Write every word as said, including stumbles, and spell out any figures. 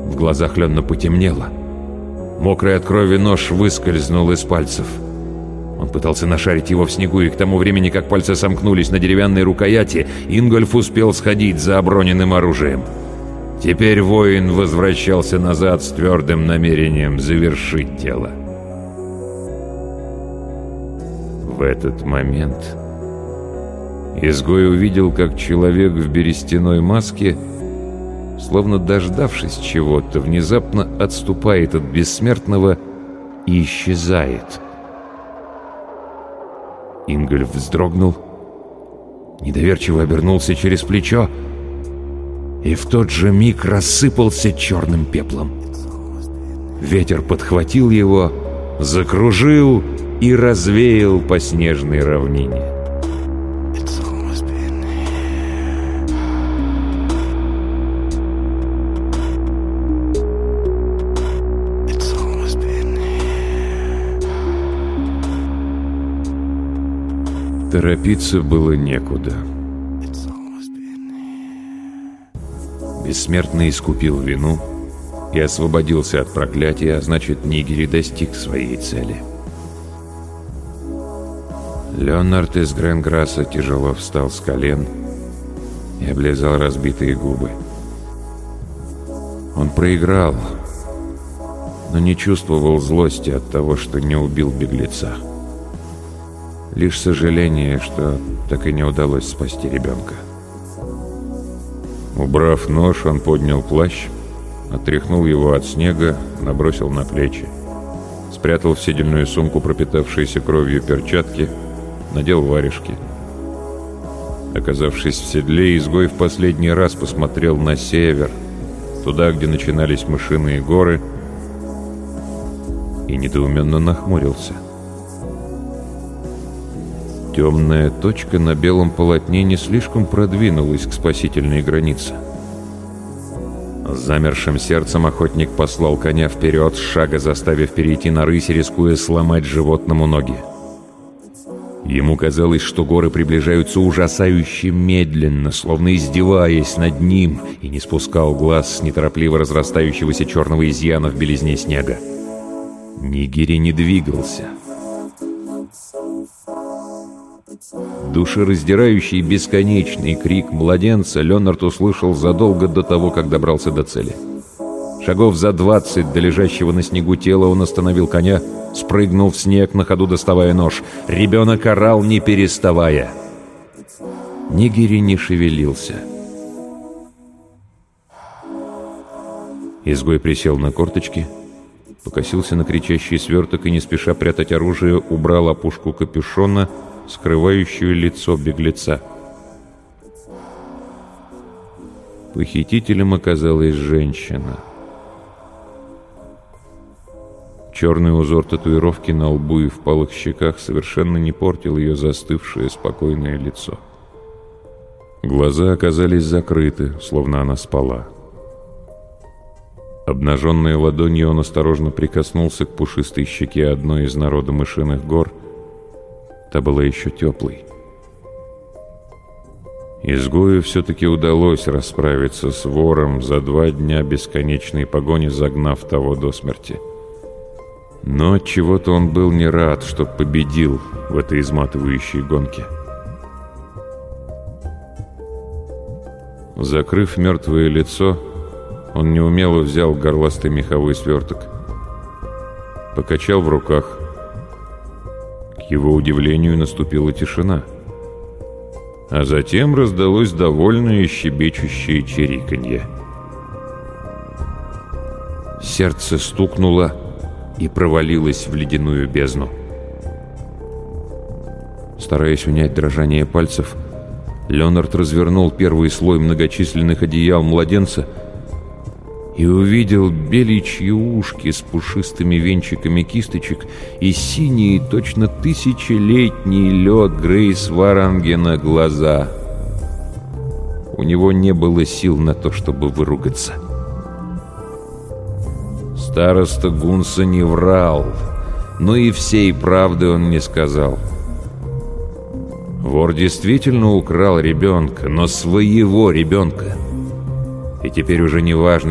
В глазах Ленна потемнело. Мокрый от крови нож выскользнул из пальцев. Он пытался нашарить его в снегу, и к тому времени, как пальцы сомкнулись на деревянной рукояти, Ингольф успел сходить за оброненным оружием. Теперь воин возвращался назад с твердым намерением завершить дело. В этот момент изгой увидел, как человек в берестяной маске, словно дождавшись чего-то, внезапно отступает от бессмертного и исчезает. Ингольф вздрогнул, недоверчиво обернулся через плечо и в тот же миг рассыпался черным пеплом. Ветер подхватил его, закружил и развеял по снежной равнине. Торопиться было некуда. Бессмертный искупил вину и освободился от проклятия, а значит, Нигери достиг своей цели. Леонард из Гренграсса тяжело встал с колен и облизал разбитые губы. Он проиграл, но не чувствовал злости от того, что не убил беглеца. Лишь сожаление, что так и не удалось спасти ребенка. Убрав нож, он поднял плащ, отряхнул его от снега, набросил на плечи, спрятал в седельную сумку пропитавшиеся кровью перчатки, надел варежки. Оказавшись в седле, изгой в последний раз посмотрел на север, туда, где начинались мышиные горы, и недоуменно нахмурился. Темная точка на белом полотне не слишком продвинулась к спасительной границе. С замершим сердцем охотник послал коня вперед, с шага заставив перейти на рысь, рискуя сломать животному ноги. Ему казалось, что горы приближаются ужасающе медленно, словно издеваясь над ним, и не спускал глаз с неторопливо разрастающегося черного изъяна в белизне снега. Нигери не двигался. Душераздирающий бесконечный крик младенца Леонард услышал задолго до того, как добрался до цели. Шагов за двадцать до лежащего на снегу тела он остановил коня, спрыгнул в снег, на ходу доставая нож. Ребенок орал, не переставая. Нигери не шевелился. Изгой присел на корточки, покосился на кричащий сверток и, не спеша прятать оружие, убрал опушку капюшона, скрывающую лицо беглеца. Похитителем оказалась женщина. Черный узор татуировки на лбу и впалых щеках совершенно не портил ее застывшее спокойное лицо. Глаза оказались закрыты, словно она спала. Обнаженной ладонью он осторожно прикоснулся к пушистой щеке одной из народа мышиных гор. Та была еще теплой. Изгою все-таки удалось расправиться с вором за два дня бесконечной погони, загнав того до смерти. Но отчего-то он был не рад, что победил в этой изматывающей гонке. Закрыв мертвое лицо, он неумело взял горластый меховой сверток, покачал в руках. К его удивлению наступила тишина, а затем раздалось довольное щебечущее чириканье. Сердце стукнуло и провалилось в ледяную бездну. Стараясь унять дрожание пальцев, Леонард развернул первый слой многочисленных одеял младенца и увидел беличьи ушки с пушистыми венчиками кисточек и синие, точно тысячелетний лед Грейсварангена глаза. У него не было сил на то, чтобы выругаться. Староста Гунса не врал, но и всей правды он не сказал. Вор действительно украл ребенка, но своего ребенка. И теперь уже не важно,